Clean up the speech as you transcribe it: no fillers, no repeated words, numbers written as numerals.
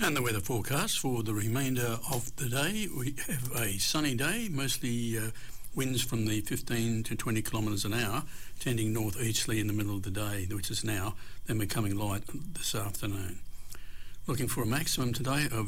And the weather forecast for the remainder of the day, we have a sunny day, mostly winds from the 15 to 20 kilometres an hour, tending northeasterly in the middle of the day, which is now, then becoming light this afternoon. Looking for a maximum today of